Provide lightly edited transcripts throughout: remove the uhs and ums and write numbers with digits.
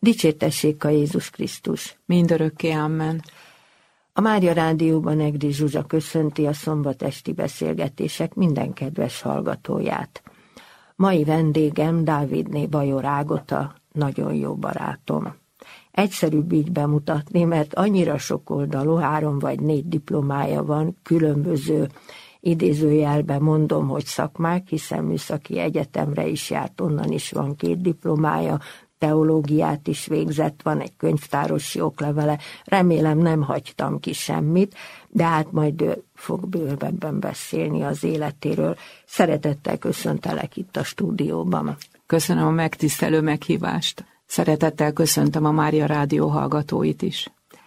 Dicsértessék a Jézus Krisztus! Mindörökké, amen. A Mária Rádióban Egri Zsuzsa köszönti a szombat esti beszélgetések minden kedves hallgatóját. Mai vendégem Dávidné Bajor Ágota, nagyon jó barátom. Egyszerűbb így bemutatni, mert annyira sokoldalú, 3 vagy 4 diplomája van, különböző idézőjelben mondom, hogy szakmák, hiszen műszaki egyetemre is járt, onnan is van 2 diplomája, teológiát is végzett, van egy könyvtárosi oklevele, remélem nem hagytam ki semmit, de hát majd ő fog bővebben beszélni az életéről. Szeretettel köszöntelek itt a stúdióban. Köszönöm a megtisztelő meghívást. Szeretettel köszöntöm a Mária Rádió hallgatóit is.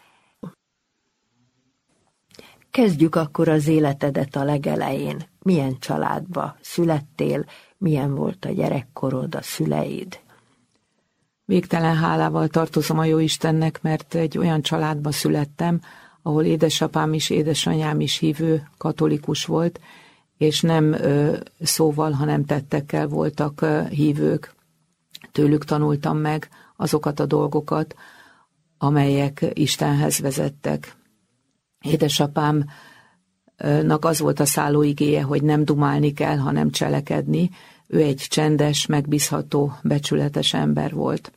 Kezdjük akkor az életedet a legelején. Milyen családba születtél, milyen volt a gyerekkorod, a szüleid? Végtelen hálával tartozom a Jóistennek, mert egy olyan családba születtem, ahol édesapám is, édesanyám is hívő, katolikus volt, és nem szóval, hanem tettekkel voltak hívők. Tőlük tanultam meg azokat a dolgokat, amelyek Istenhez vezettek. Édesapámnak az volt a szállóigéje, hogy nem dumálni kell, hanem cselekedni. Ő egy csendes, megbízható, becsületes ember volt.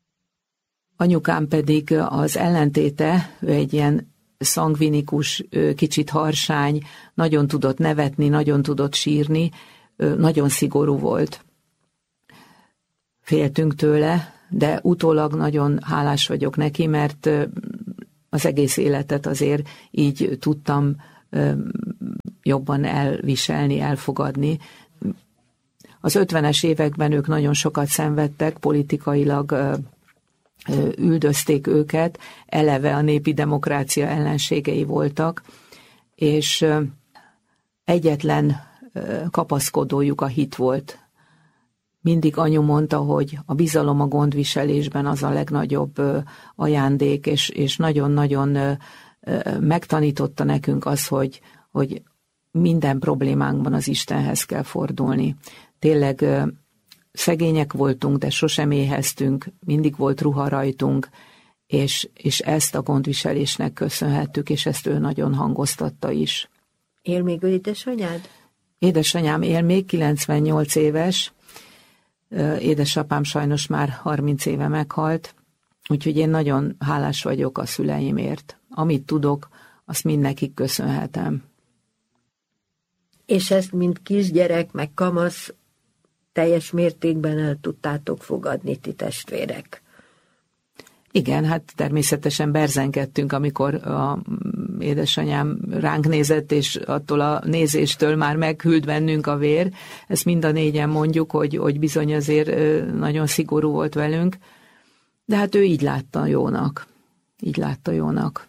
Anyukám pedig az ellentéte, ő egy ilyen szangvinikus, kicsit harsány, nagyon tudott nevetni, nagyon tudott sírni, nagyon szigorú volt. Féltünk tőle, de utólag nagyon hálás vagyok neki, mert az egész életet azért így tudtam jobban elviselni, elfogadni. Az 50-es években ők nagyon sokat szenvedtek, politikailag üldözték őket, eleve a népi demokrácia ellenségei voltak, és egyetlen kapaszkodójuk a hit volt. Mindig anyu mondta, hogy a bizalom a gondviselésben az a legnagyobb ajándék, és nagyon-nagyon megtanította nekünk az, hogy minden problémánkban az Istenhez kell fordulni. Tényleg szegények voltunk, de sosem éheztünk, mindig volt ruha rajtunk, és ezt a gondviselésnek köszönhettük, és ezt ő nagyon hangoztatta is. Él még édesanyád? Édesanyám él még, 98 éves, édesapám sajnos már 30 éve meghalt, úgyhogy én nagyon hálás vagyok a szüleimért. Amit tudok, azt mind nekik köszönhetem. És ezt mind kisgyerek, meg kamasz teljes mértékben el tudtátok fogadni, ti testvérek? Igen, hát természetesen berzenkedtünk, amikor a édesanyám ránk nézett, és attól a nézéstől már meghűlt bennünk a vér. Ezt mind a 4-en mondjuk, hogy bizony azért nagyon szigorú volt velünk, de hát ő így látta jónak. Így látta jónak.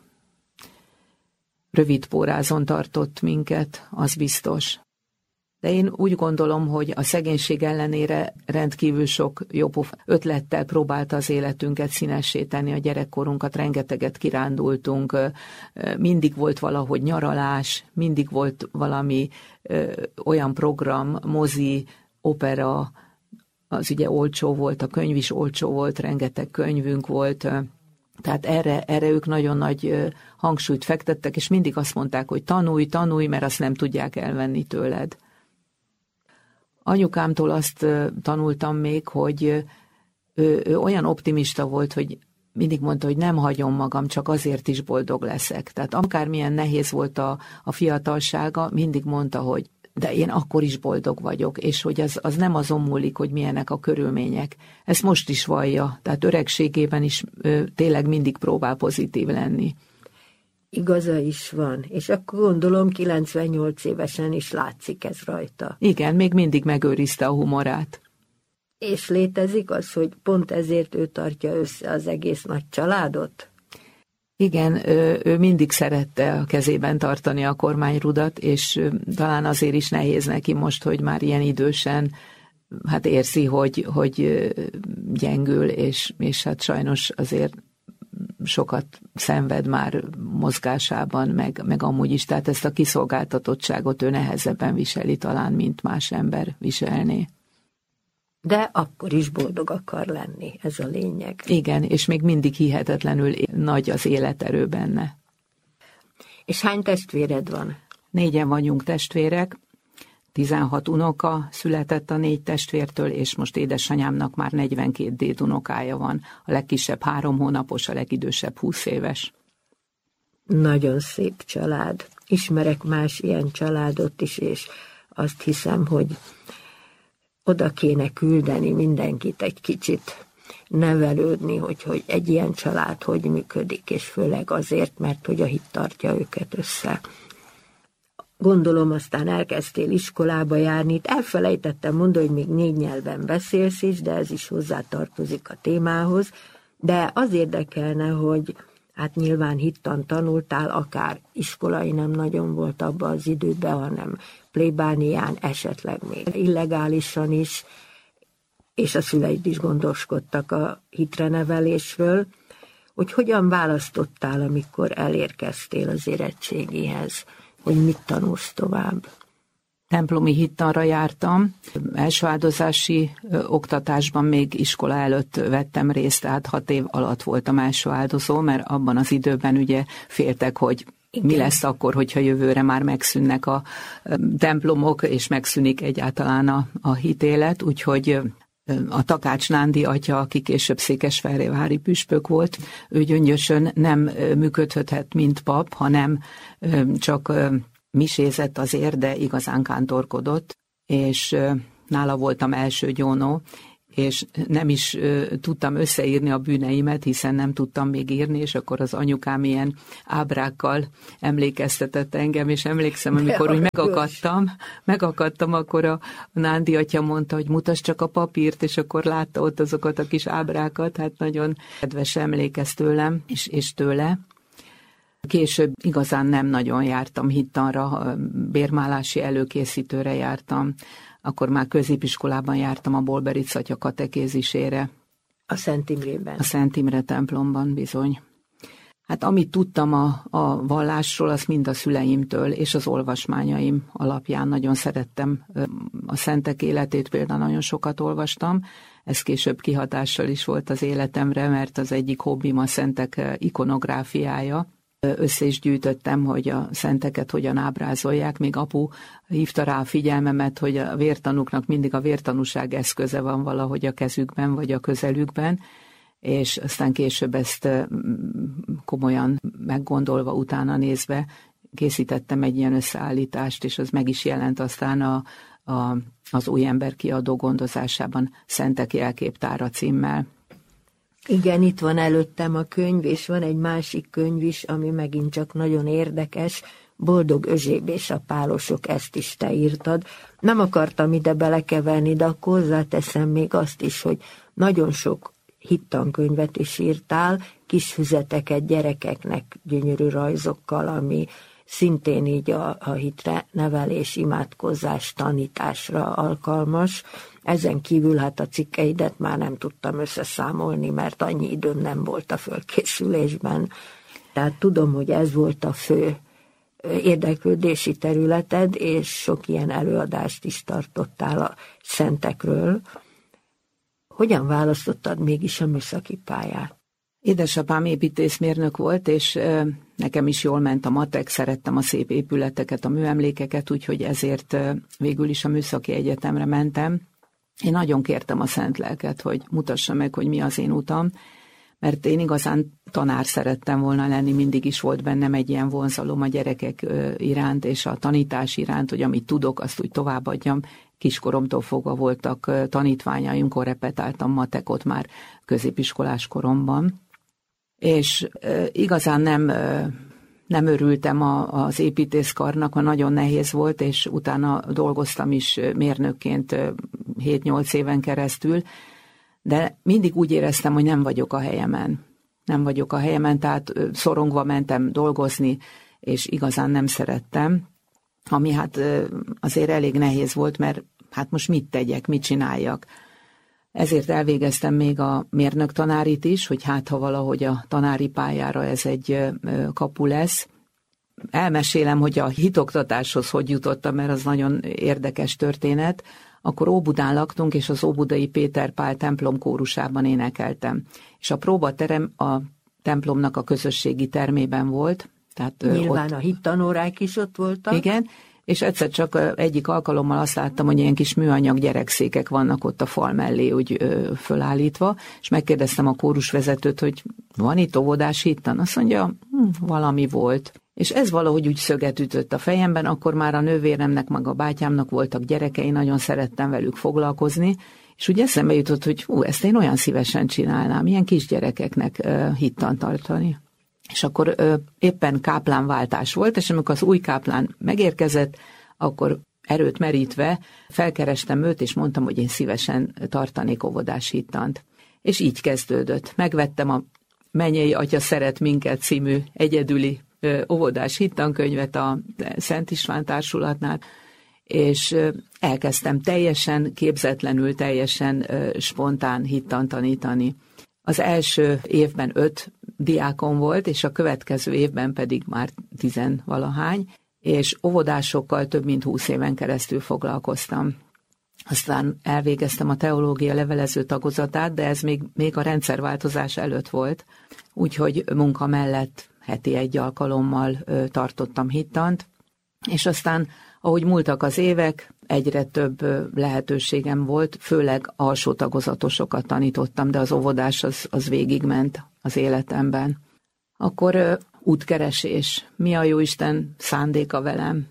Rövid pórázon tartott minket, az biztos. De én úgy gondolom, hogy a szegénység ellenére rendkívül sok jobb ötlettel próbálta az életünket színessé tenni, a gyerekkorunkat, rengeteget kirándultunk, mindig volt valahogy nyaralás, mindig volt valami olyan program, mozi, opera, az ugye olcsó volt, a könyv is olcsó volt, rengeteg könyvünk volt, tehát erre ők nagyon nagy hangsúlyt fektettek, és mindig azt mondták, hogy tanulj, mert azt nem tudják elvenni tőled. Anyukámtól azt tanultam még, hogy ő olyan optimista volt, hogy mindig mondta, hogy nem hagyom magam, csak azért is boldog leszek. Tehát akármilyen nehéz volt a fiatalsága, mindig mondta, hogy de én akkor is boldog vagyok, és hogy az nem azon múlik, hogy milyenek a körülmények. Ezt most is vallja, tehát öregségében is tényleg mindig próbál pozitív lenni. Igaza is van, és akkor gondolom 98 évesen is látszik ez rajta. Igen, még mindig megőrizte a humorát. És létezik az, hogy pont ezért ő tartja össze az egész nagy családot? Igen, ő mindig szerette a kezében tartani a kormányrudat, és talán azért is nehéz neki most, hogy már ilyen idősen hát érzi, hogy gyengül, és hát sajnos azért sokat szenved már mozgásában, meg amúgy is, tehát ezt a kiszolgáltatottságot ő nehezebben viseli talán, mint más ember viselné. De akkor is boldog akar lenni, ez a lényeg. Igen, és még mindig hihetetlenül nagy az életerő benne. És hány testvéred van? 4-en vagyunk testvérek, 16 unoka született a 4 testvértől, és most édesanyámnak már 42 dédunokája van. A legkisebb 3 hónapos, a legidősebb 20 éves. Nagyon szép család. Ismerek más ilyen családot is, és azt hiszem, hogy oda kéne küldeni mindenkit egy kicsit nevelődni, hogy egy ilyen család hogy működik, és főleg azért, mert hogy a hit tartja őket össze. Gondolom, aztán elkezdtél iskolába járni. Itt elfelejtettem mondani, hogy még 4 nyelven beszélsz is, de ez is hozzátartozik a témához. De az érdekelne, hogy hát nyilván hittan tanultál, akár iskolai nem nagyon volt abban az időben, hanem plébánián, esetleg még illegálisan is, és a szüleid is gondoskodtak a hitre nevelésről, hogy hogyan választottál, amikor elérkeztél az érettségihez, hogy mit tanulsz tovább? Templomi hittanra jártam, első áldozási oktatásban még iskola előtt vettem részt, tehát 6 év alatt voltam első áldozó, mert abban az időben ugye féltek, hogy mi lesz akkor, hogyha jövőre már megszűnnek a templomok, és megszűnik egyáltalán a hitélet, úgyhogy a Takács Nándi atya, aki később székesfehérvári püspök volt, ő Gyöngyösön nem működhet, mint pap, hanem csak misézett azért, de igazán kántorkodott, és nála voltam első gyónó, és nem is tudtam összeírni a bűneimet, hiszen nem tudtam még írni, és akkor az anyukám ilyen ábrákkal emlékeztetett engem, és emlékszem, amikor úgy megakadtam, akkor a Nándi atya mondta, hogy mutasd csak a papírt, és akkor látta ott azokat a kis ábrákat, hát nagyon kedves emlékez tőlem, és tőle. Később igazán nem nagyon jártam hittanra, bérmálási előkészítőre jártam, akkor már középiskolában jártam a Bolberic atya katekézisére. A Szent Imrében? A Szent Imre templomban bizony. Hát amit tudtam a vallásról, az mind a szüleimtől és az olvasmányaim alapján. Nagyon szerettem a szentek életét, például nagyon sokat olvastam. Ez később kihatással is volt az életemre, mert az egyik hobbim a szentek ikonográfiája. Össze is gyűjtöttem, hogy a szenteket hogyan ábrázolják, még apu hívta rá a figyelmemet, hogy a vértanúknak mindig a vértanúság eszköze van valahogy a kezükben, vagy a közelükben, és aztán később ezt komolyan meggondolva, utána nézve készítettem egy ilyen összeállítást, és az meg is jelent aztán az Új Ember kiadó gondozásában Szentek jelképtára címmel. Igen, itt van előttem a könyv, és van egy másik könyv is, ami megint csak nagyon érdekes, Boldog Özséb és a pálosok, ezt is te írtad. Nem akartam ide belekeverni, de akkor hozzáteszem még azt is, hogy nagyon sok hittankönyvet is írtál, kis füzeteket gyerekeknek gyönyörű rajzokkal, ami szintén így a hitre nevelés, imádkozás, tanításra alkalmas. Ezen kívül hát a cikkeidet már nem tudtam összeszámolni, mert annyi időm nem volt a fölkészülésben. Tehát tudom, hogy ez volt a fő érdeklődési területed, és sok ilyen előadást is tartottál a szentekről. Hogyan választottad mégis a műszaki pályát? Édesapám építészmérnök volt, és nekem is jól ment a matek, szerettem a szép épületeket, a műemlékeket, úgyhogy ezért végül is a műszaki egyetemre mentem. Én nagyon kértem a szent lelket, hogy mutassa meg, hogy mi az én utam, mert én igazán tanár szerettem volna lenni, mindig is volt bennem egy ilyen vonzalom a gyerekek iránt, és a tanítás iránt, hogy amit tudok, azt úgy továbbadjam. Kiskoromtól fogva voltak tanítványaim, repetáltam matekot már középiskolás koromban. És igazán nem örültem az építészkarnak, ha nagyon nehéz volt, és utána dolgoztam is mérnökként 7-8 éven keresztül, de mindig úgy éreztem, hogy nem vagyok a helyemen. Nem vagyok a helyemen, tehát szorongva mentem dolgozni, és igazán nem szerettem, ami hát azért elég nehéz volt, mert hát most mit tegyek, mit csináljak. Ezért elvégeztem még a mérnöktanárit is, hogy hát ha valahogy a tanári pályára ez egy kapu lesz. Elmesélem, hogy a hitoktatáshoz hogy jutottam, mert az nagyon érdekes történet. akkor Óbudán laktunk, és az óbudai Péter Pál templom kórusában énekeltem. És a próbaterem a templomnak a közösségi termében volt. Tehát nyilván ott, a hittanórák is ott voltak. Igen, és egyszer csak egyik alkalommal azt láttam, hogy ilyen kis műanyag gyerekszékek vannak ott a fal mellé úgy fölállítva, és megkérdeztem a kórusvezetőt, hogy van itt óvodás hittan? Azt mondja, valami volt. És ez valahogy úgy szöget ütött a fejemben, akkor már a nővéremnek, meg a bátyámnak voltak gyerekei, nagyon szerettem velük foglalkozni, és úgy eszembe jutott, hogy ezt én olyan szívesen csinálnám, ilyen kisgyerekeknek hittant tartani. És akkor éppen káplánváltás volt, és amikor az új káplán megérkezett, akkor erőt merítve felkerestem őt, és mondtam, hogy én szívesen tartanék óvodás hittant. És így kezdődött. Megvettem a Mennyei Atya szeret minket című egyedüli óvodás hittankönyvet a Szent István Társulatnál, és elkezdtem teljesen képzetlenül, teljesen spontán hittant tanítani. Az első évben 5 diákom volt, és a következő évben pedig már 10-valahány, és óvodásokkal több mint 20 éven keresztül foglalkoztam. Aztán elvégeztem a teológia levelező tagozatát, de ez még a rendszerváltozás előtt volt, úgyhogy munka mellett heti 1 alkalommal tartottam hittant, és aztán, ahogy múltak az évek, egyre több lehetőségem volt, főleg alsó tagozatosokat tanítottam, de az óvodás az végigment az életemben. Akkor útkeresés, mi a jóisten szándéka velem?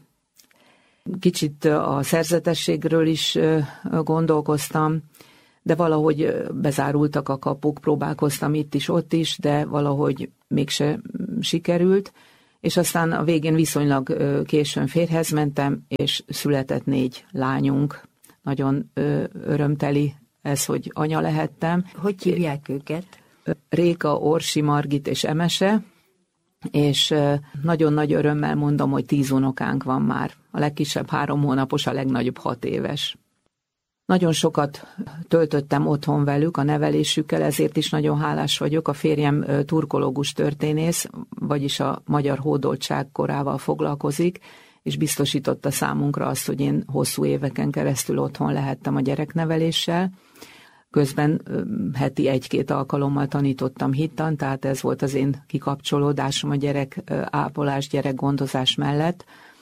Kicsit a szerzetességről is gondolkoztam, de valahogy bezárultak a kapuk, próbálkoztam itt is, ott is, de valahogy mégse sikerült, és aztán a végén viszonylag későn férjhez mentem, és született 4 lányunk. Nagyon örömteli ez, hogy anya lehettem. Hogy hívják őket? Réka, Orsi, Margit és Emese, és nagyon nagy örömmel mondom, hogy 10 unokánk van már. A legkisebb 3 hónapos, a legnagyobb 6 éves. Nagyon sokat töltöttem otthon velük a nevelésükkel, ezért is nagyon hálás vagyok. A férjem turkológus történész, vagyis a magyar hódoltság korával foglalkozik, és biztosította számunkra azt, hogy én hosszú éveken keresztül otthon lehettem a gyerekneveléssel. Közben heti 1-2 alkalommal tanítottam hittant, tehát ez volt az én kikapcsolódásom a gyerekápolás, gyerekgondozás mellett.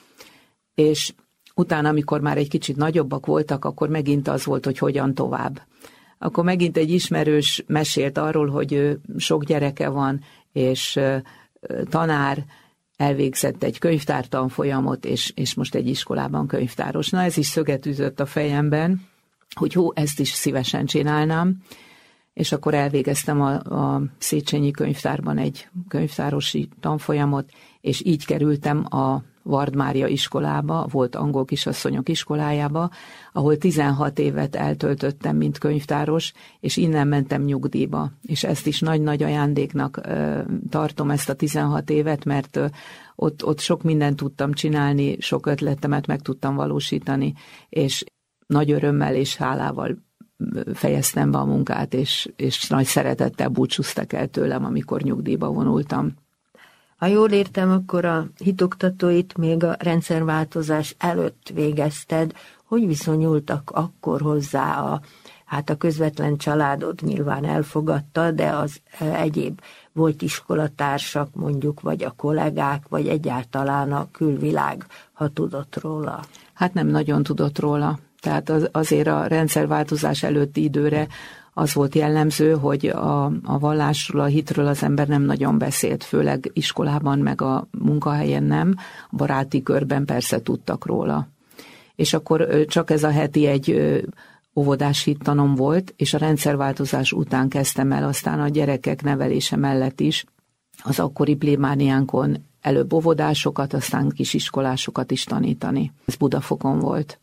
És utána, amikor már egy kicsit nagyobbak voltak, akkor megint az volt, hogy hogyan tovább. Akkor megint egy ismerős mesélt arról, hogy sok gyereke van, és tanár, elvégzett egy könyvtártanfolyamot, és most egy iskolában könyvtáros. Na, ez is szöget ütött a fejemben, hogy ezt is szívesen csinálnám, és akkor elvégeztem a Széchenyi könyvtárban egy könyvtárosi tanfolyamot, és így kerültem a Vard Mária iskolába, volt angol kisasszonyok iskolájába, ahol 16 évet eltöltöttem, mint könyvtáros, és innen mentem nyugdíjba. És ezt is nagy-nagy ajándéknak tartom, ezt a 16 évet, mert ott sok mindent tudtam csinálni, sok ötletemet meg tudtam valósítani, és nagy örömmel és hálával fejeztem be a munkát, és nagy szeretettel búcsúztak el tőlem, amikor nyugdíjba vonultam. Ha jól értem, akkor a hitoktatóit még a rendszerváltozás előtt végezted. Hogy viszonyultak akkor hozzá a közvetlen családod nyilván elfogadta, de az egyéb volt iskolatársak mondjuk, vagy a kollégák, vagy egyáltalán a külvilág, ha tudott róla? Hát nem nagyon tudott róla. Tehát azért a rendszerváltozás előtti időre az volt jellemző, hogy a vallásról, a hitről az ember nem nagyon beszélt, főleg iskolában, meg a munkahelyen nem, a baráti körben persze tudtak róla. És akkor csak ez a heti 1 óvodás hittanom volt, és a rendszerváltozás után kezdtem el aztán a gyerekek nevelése mellett is az akkori plébániánkon előbb óvodásokat, aztán kisiskolásokat is tanítani. Ez Budafokon volt.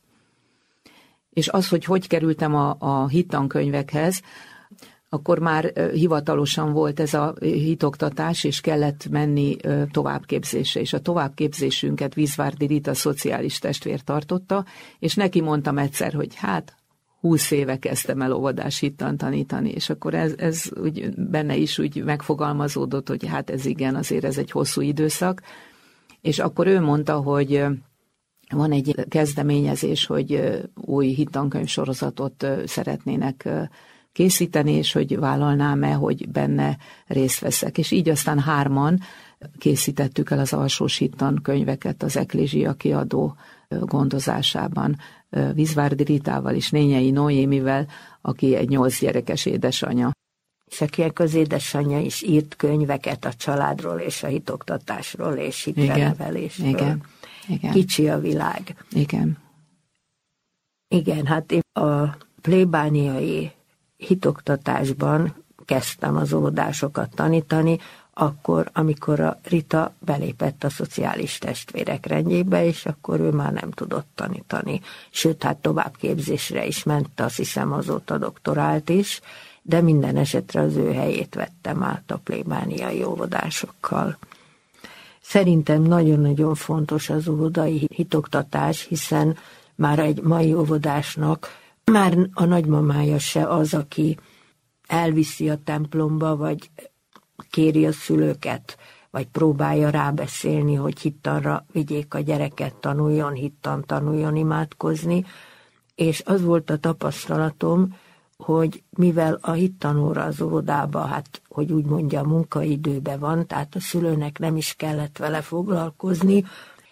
És az, hogy kerültem a hittankönyvekhez, akkor már hivatalosan volt ez a hitoktatás, és kellett menni továbbképzésre. És a továbbképzésünket Vizvárdi Rita szociális testvér tartotta, és neki mondtam egyszer, hogy 20 éve kezdtem el óvodás hittant tanítani, és akkor ez úgy benne is úgy megfogalmazódott, hogy ez igen, azért ez egy hosszú időszak. És akkor ő mondta, hogy van egy kezdeményezés, hogy új hittankönyv sorozatot szeretnének készíteni, és hogy vállalnám-e, hogy benne részt veszek. És így aztán 3-an készítettük el az alsós hittankönyveket az Eklézsia kiadó gondozásában. Vizvárdi Ritával és Nényei Noémivel, aki egy 8 gyerekes édesanyja. És akinek az édesanyja is írt könyveket a családról és a hitoktatásról és hitnevelésről. Igen. Kicsi a világ. Igen, hát én a plébániai hitoktatásban kezdtem az óvodásokat tanítani, akkor, amikor a Rita belépett a szociális testvérek rendjébe, és akkor ő már nem tudott tanítani. Sőt, hát továbbképzésre is ment, azt hiszem azóta doktorált is, de minden esetre az ő helyét vettem át a plébániai óvodásokkal. Szerintem nagyon-nagyon fontos az óvodai hitoktatás, hiszen már egy mai óvodásnak már a nagymamája se az, aki elviszi a templomba, vagy kéri a szülőket, vagy próbálja rábeszélni, hogy hittanra vigyék a gyereket, tanuljon hittan, tanuljon imádkozni, és az volt a tapasztalatom, hogy mivel a hittanóra az óvodába, hát, hogy úgy mondja, munkaidőben van, tehát a szülőnek nem is kellett vele foglalkozni,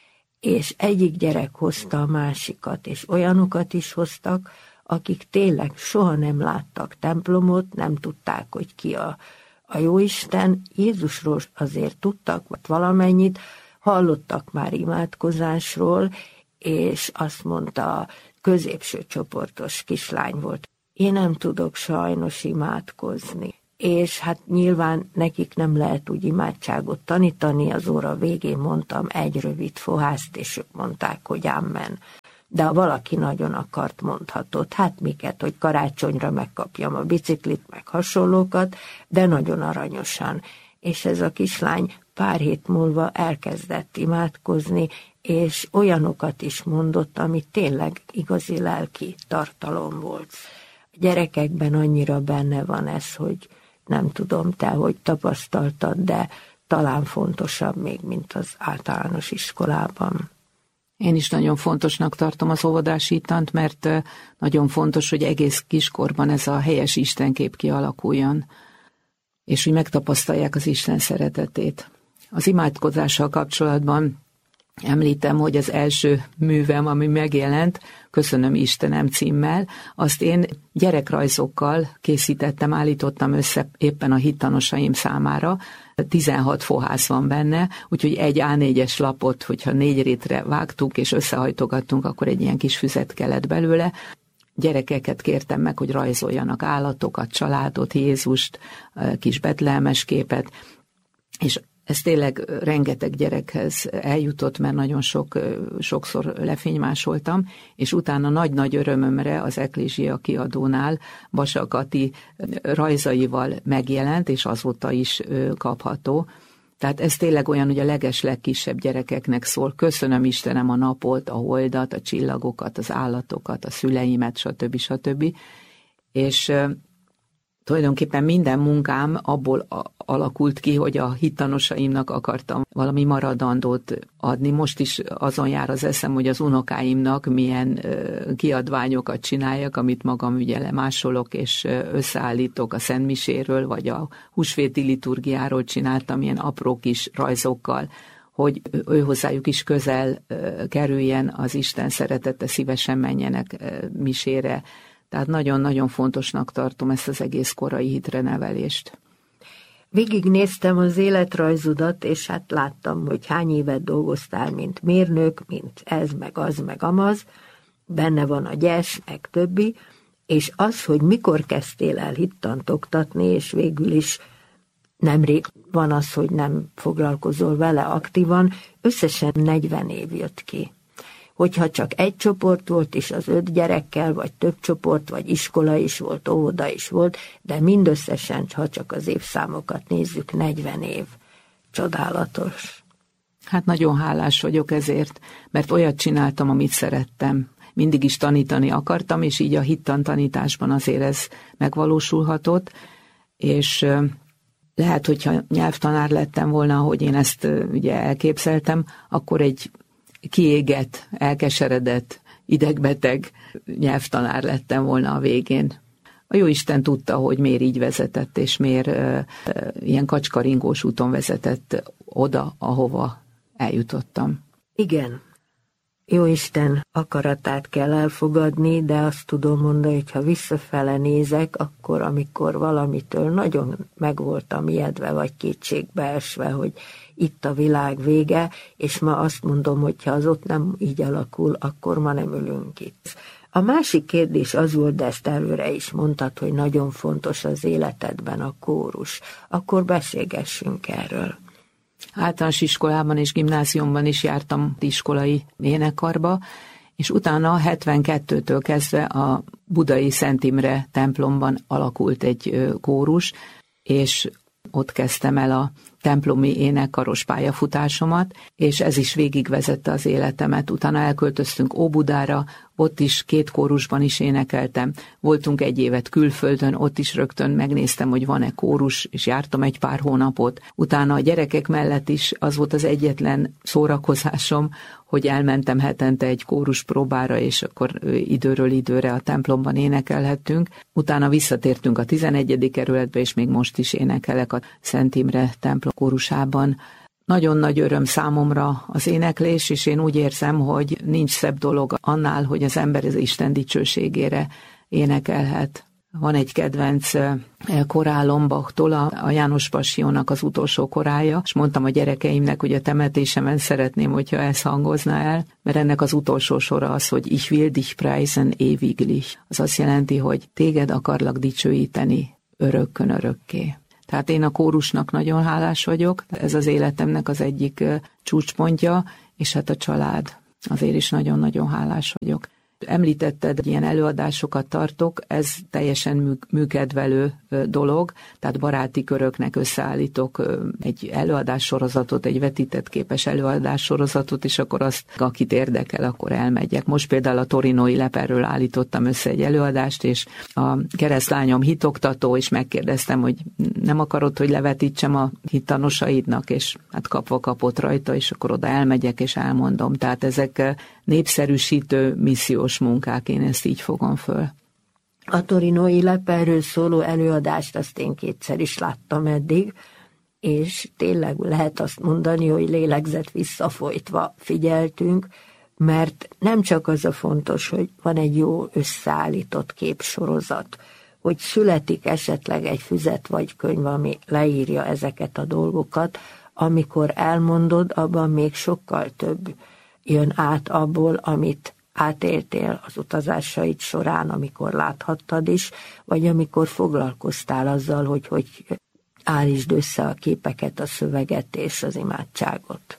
és egyik gyerek hozta a másikat, és olyanokat is hoztak, akik tényleg soha nem láttak templomot, nem tudták, hogy ki a Jóisten. Jézusról azért tudtak, vagy valamennyit, hallottak már imádkozásról, és azt mondta, középső csoportos kislány volt. Én nem tudok sajnos imádkozni. És hát nyilván nekik nem lehet úgy imádságot tanítani, az óra végén mondtam egy rövid fohászt, és ők mondták, hogy amen. De ha valaki nagyon akart, mondhatott, hát miket, hogy karácsonyra megkapjam a biciklit, meg hasonlókat, de nagyon aranyosan. És ez a kislány pár hét múlva elkezdett imádkozni, és olyanokat is mondott, ami tényleg igazi lelki tartalom volt. A gyerekekben annyira benne van ez, hogy nem tudom te, hogy tapasztaltad, de talán fontosabb még, mint az általános iskolában. Én is nagyon fontosnak tartom az óvodási hittant, mert nagyon fontos, hogy egész kiskorban ez a helyes istenkép kialakuljon, és hogy megtapasztalják az Isten szeretetét. Az imádkozással kapcsolatban említem, hogy az első művem, ami megjelent, Köszönöm Istenem címmel, azt én gyerekrajzokkal készítettem, állítottam össze éppen a hittanosaim számára. 16 fohász van benne, úgyhogy egy A4-es lapot, hogyha 4 rétre vágtuk és összehajtogattunk, akkor egy ilyen kis füzet kellett belőle. Gyerekeket kértem meg, hogy rajzoljanak állatokat, családot, Jézust, kis betlehemes képet, és ez tényleg rengeteg gyerekhez eljutott, mert nagyon sokszor lefénymásoltam, és utána nagy-nagy örömömre az Eklézsia kiadónál Basa Kati rajzaival megjelent, és azóta is kapható. Tehát ez tényleg olyan, hogy a legkisebb gyerekeknek szól. Köszönöm Istenem a napot, a holdat, a csillagokat, az állatokat, a szüleimet, stb. És tulajdonképpen minden munkám abból alakult ki, hogy a hittanosaimnak akartam valami maradandót adni. Most is azon jár az eszem, hogy az unokáimnak milyen kiadványokat csináljak, amit magam ugye lemásolok, és összeállítok a Szentmiséről, vagy a húsvéti liturgiáról csináltam ilyen apró kis rajzokkal, hogy hozzájuk is közel kerüljen az Isten szeretete, szívesen menjenek misére. Tehát nagyon-nagyon fontosnak tartom ezt az egész korai hitre nevelést. Végignéztem az életrajzodat, és hát láttam, hogy hány évet dolgoztál, mint mérnök, mint ez, meg az, meg amaz. Benne van a gyes, meg többi. És az, hogy mikor kezdtél el hittant oktatni, és végül is nemrég van az, hogy nem foglalkozol vele aktívan, összesen 40 év jött ki. Hogyha csak egy csoport volt, és az 5 gyerekkel, vagy több csoport, vagy iskola is volt, óvoda is volt, de mindösszesen, ha csak az évszámokat nézzük, 40 év. Csodálatos. Hát nagyon hálás vagyok ezért, mert olyat csináltam, amit szerettem. Mindig is tanítani akartam, és így a hittantanításban azért ez megvalósulhatott, és lehet, hogyha nyelvtanár lettem volna, ahogy én ezt ugye elképzeltem, akkor egy kiégett, elkeseredett, idegbeteg nyelvtanár lettem volna a végén. A Jóisten tudta, hogy miért így vezetett, és miért ilyen kacskaringós úton vezetett oda, ahova eljutottam. Igen, Jóisten akaratát kell elfogadni, de azt tudom mondani, hogy ha visszafele nézek, akkor amikor valamitől nagyon meg voltam ijedve, vagy kétségbeesve, hogy itt a világ vége, és ma azt mondom, hogy ha az ott nem így alakul, akkor ma nem ülünk itt. A másik kérdés az volt, de ezt előre is mondtad, hogy nagyon fontos az életedben a kórus. Akkor beszélgessünk erről. Általános iskolában és gimnáziumban is jártam iskolai énekkarba, és utána 72-től kezdve a budai Szent Imre templomban alakult egy kórus, és ott kezdtem el a templomi énekkaros pályafutásomat, és ez is végigvezette az életemet. Utána elköltöztünk Óbudára, ott is 2 kórusban is énekeltem. Voltunk 1 évet külföldön, ott is rögtön megnéztem, hogy van-e kórus, és jártam egy pár hónapot. Utána a gyerekek mellett is az volt az egyetlen szórakozásom, hogy elmentem hetente egy kórus próbára, és akkor időről időre a templomban énekelhettünk. Utána visszatértünk a 11. kerületbe, és még most is énekelek a Szent Imre templom kórusában. Nagyon nagy öröm számomra az éneklés, és én úgy érzem, hogy nincs szebb dolog annál, hogy az ember az Isten dicsőségére énekelhet. Van egy kedvenc korálom Bachtól, a János Passionnak az utolsó korálja, és mondtam a gyerekeimnek, hogy a temetésemen szeretném, hogyha ez hangozna el, mert ennek az utolsó sora az, hogy Ich will dich preisen ewiglich. Az azt jelenti, hogy téged akarlak dicsőíteni örökkön örökké. Tehát én a kórusnak nagyon hálás vagyok, ez az életemnek az egyik csúcspontja, és hát a család. Azért is nagyon-nagyon hálás vagyok. Említetted, hogy ilyen előadásokat tartok, ez teljesen műkedvelő dolog, tehát baráti köröknek összeállítok egy előadássorozatot, egy vetített képes előadássorozatot, és akkor azt, akit érdekel, akkor elmegyek. Most például a torinói leperről állítottam össze egy előadást, és a keresztlányom hitoktató, és megkérdeztem, hogy nem akarod, hogy levetítsem a hittanosaidnak, és hát kapva kapott rajta, és akkor oda elmegyek, és elmondom. Tehát ezek népszerűsítő missziós munkák, én ezt így fogom föl. A torinói leperről szóló előadást azt én 2-szer is láttam eddig, és tényleg lehet azt mondani, hogy lélegzet visszafolytva figyeltünk, mert nem csak az a fontos, hogy van egy jó összeállított képsorozat, hogy születik esetleg egy füzet vagy könyv, ami leírja ezeket a dolgokat, amikor elmondod, abban még sokkal több jön át abból, amit átéltél az utazásaid során, amikor láthattad is, vagy amikor foglalkoztál azzal, hogy állítsd össze a képeket, a szöveget és az imádságot.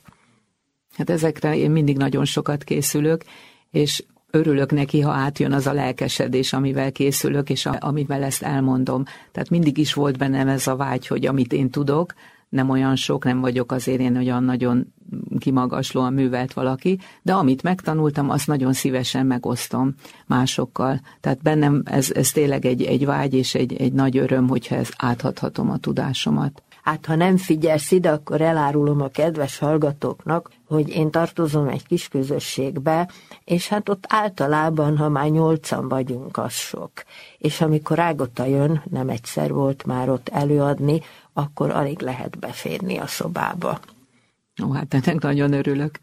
Hát ezekre én mindig nagyon sokat készülök, és örülök neki, ha átjön az a lelkesedés, amivel készülök, és amivel ezt elmondom. Tehát mindig is volt bennem ez a vágy, hogy amit én tudok, nem olyan sok, nem vagyok azért én olyan nagyon kimagaslóan művelt valaki, de amit megtanultam, azt nagyon szívesen megosztom másokkal. Tehát bennem ez tényleg egy vágy és egy nagy öröm, hogyha átadhatom a tudásomat. Hát ha nem figyelsz ide, akkor elárulom a kedves hallgatóknak, hogy én tartozom egy kis közösségbe, és hát ott általában, ha már 8-an vagyunk, az sok. És amikor Ágota jön, nem egyszer volt már ott előadni, akkor alig lehet beférni a szobába. Ó, hát ennek nagyon örülök.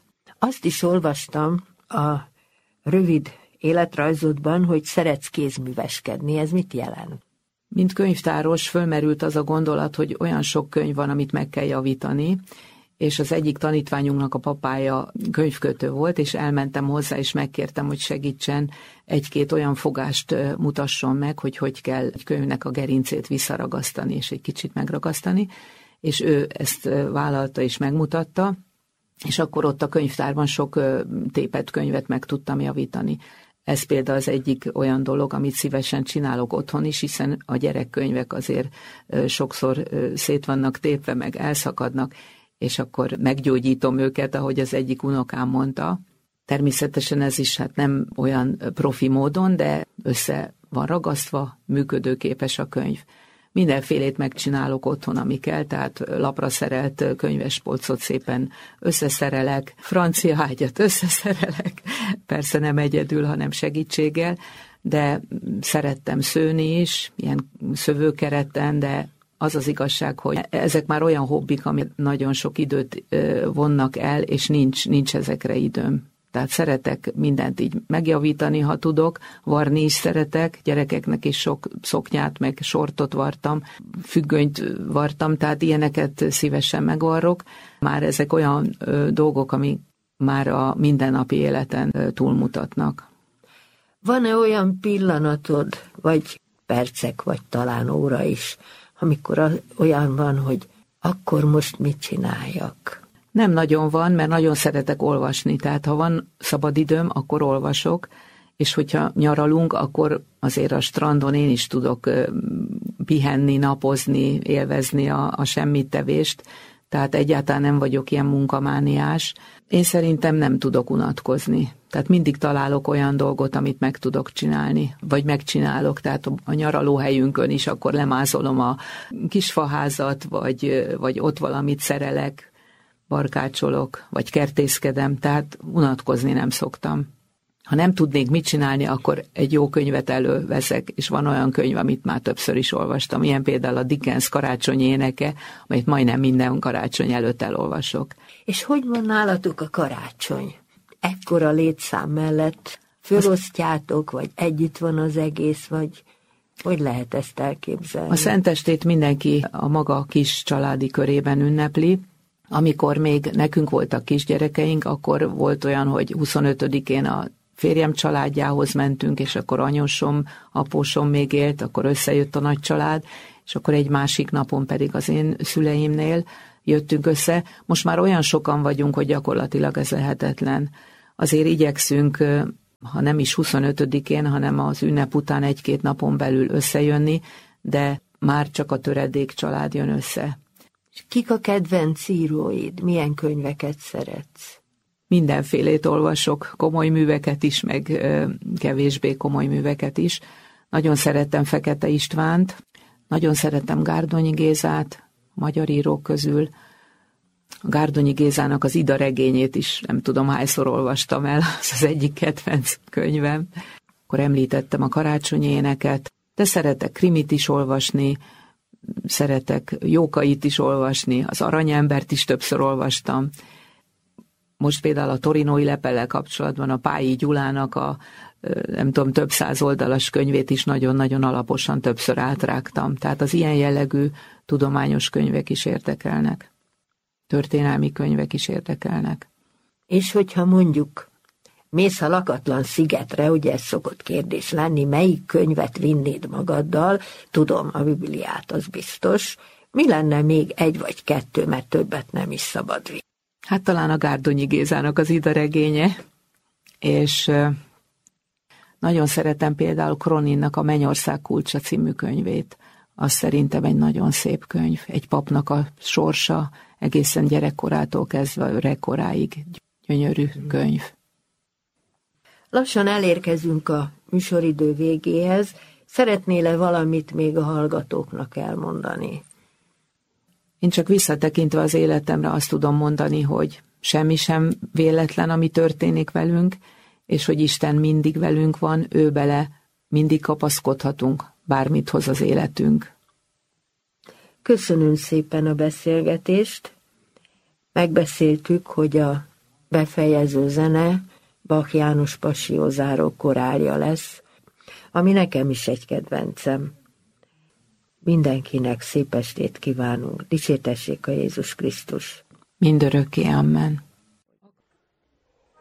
Azt is olvastam a rövid életrajzodban, hogy szeretsz kézműveskedni. Ez mit jelent? Mint könyvtáros fölmerült az a gondolat, hogy olyan sok könyv van, amit meg kell javítani, és az egyik tanítványunknak a papája könyvkötő volt, és elmentem hozzá, és megkértem, hogy segítsen, 1-2 olyan fogást mutasson meg, hogy kell egy könyvnek a gerincét visszaragasztani, és egy kicsit megragasztani, és ő ezt vállalta és megmutatta, és akkor ott a könyvtárban sok tépett könyvet meg tudtam javítani. Ez például az egyik olyan dolog, amit szívesen csinálok otthon is, hiszen a gyerekkönyvek azért sokszor szét vannak tépve, meg elszakadnak, és akkor meggyógyítom őket, ahogy az egyik unokám mondta. Természetesen ez is hát nem olyan profi módon, de össze van ragasztva, működőképes a könyv. mindenfélét megcsinálok otthon, ami kell, tehát lapra szerelt könyvespolcot szépen összeszerelek, francia ágyat összeszerelek, persze nem egyedül, hanem segítséggel, de szerettem szőni is, ilyen szövőkereten, de az az igazság, hogy ezek már olyan hobbik, amik nagyon sok időt vonnak el, és nincs ezekre időm. Tehát szeretek mindent így megjavítani, ha tudok, varni is szeretek, gyerekeknek is sok szoknyát, meg sortot vartam, függönyt vartam, tehát ilyeneket szívesen megvarrok. Már ezek olyan dolgok, amik már a mindennapi életen túlmutatnak. Van-e olyan pillanatod, vagy percek, vagy talán óra is, amikor olyan van, hogy akkor most mit csináljak? Nem nagyon van, mert nagyon szeretek olvasni, tehát ha van szabad időm, akkor olvasok, és hogyha nyaralunk, akkor azért a strandon én is tudok pihenni, napozni, élvezni a semmittevést, tehát egyáltalán nem vagyok ilyen munkamániás. Én szerintem nem tudok unatkozni. Tehát mindig találok olyan dolgot, amit meg tudok csinálni, vagy megcsinálok, tehát a nyaralóhelyünkön is akkor lemázolom a kisfaházat, vagy ott valamit szerelek, barkácsolok, vagy kertészkedem, tehát unatkozni nem szoktam. Ha nem tudnék mit csinálni, akkor egy jó könyvet előveszek, és van olyan könyv, amit már többször is olvastam, ilyen például a Dickens karácsonyi éneke, amelyet majdnem minden karácsony előtt elolvasok. És hogy van nálatok a karácsony? Ekkora létszám mellett fölosztjátok, vagy együtt van az egész, vagy hogy lehet ezt elképzelni? A Szentestét mindenki a maga kis családi körében ünnepli. Amikor még nekünk voltak kisgyerekeink, akkor volt olyan, hogy 25-én a férjem családjához mentünk, és akkor anyósom, apósom még élt, akkor összejött a nagy család, és akkor egy másik napon pedig az én szüleimnél jöttünk össze. Most már olyan sokan vagyunk, hogy gyakorlatilag ez lehetetlen. Azért igyekszünk, ha nem is 25-én, hanem az ünnep után 1-2 napon belül összejönni, de már csak a töredék család jön össze. Kik a kedvenc íróid? Milyen könyveket szeretsz? Mindenfélét olvasok, komoly műveket is, meg kevésbé komoly műveket is. Nagyon szerettem Fekete Istvánt, nagyon szerettem Gárdonyi Gézát, magyar írók közül. A Gárdonyi Gézának az Ida regényét is nem tudom hányszor olvastam el, az egyik kedvenc könyvem. Akkor említettem a Karácsonyi Éneket, de szeretek krimit is olvasni, szeretek Jókait is olvasni, az Aranyembert is többször olvastam. Most például a Torinói Lepellel kapcsolatban a Pályi Gyulának a nem tudom, több 100 oldalas könyvét is nagyon-nagyon alaposan többször átrágtam. Tehát az ilyen jellegű tudományos könyvek is érdekelnek. Történelmi könyvek is érdekelnek. És hogyha mondjuk mész a lakatlan szigetre, ugye ez szokott kérdés lenni, melyik könyvet vinnéd magaddal, tudom, a Bibliát, az biztos. Mi lenne még 1 vagy 2, mert többet nem is szabad vinni? Hát talán a Gárdonyi Gézának az Ida regénye, és nagyon szeretem például Croninnak a Mennyország kulcsa című könyvét. Az szerintem egy nagyon szép könyv, egy papnak a sorsa, egészen gyerekkorától kezdve öregkoráig gyönyörű könyv. Lassan elérkezünk a műsoridő végéhez. Szeretnél-e valamit még a hallgatóknak elmondani? Én csak visszatekintve az életemre azt tudom mondani, hogy semmi sem véletlen, ami történik velünk, és hogy Isten mindig velünk van, ő bele mindig kapaszkodhatunk, bármit hoz az életünk. Köszönöm szépen a beszélgetést. Megbeszéltük, hogy a befejező zene Bach János Passiózáró korálja lesz, ami nekem is egy kedvencem. Mindenkinek szép estét kívánunk. Dicsértessék a Jézus Krisztus. Mindörökké, amen.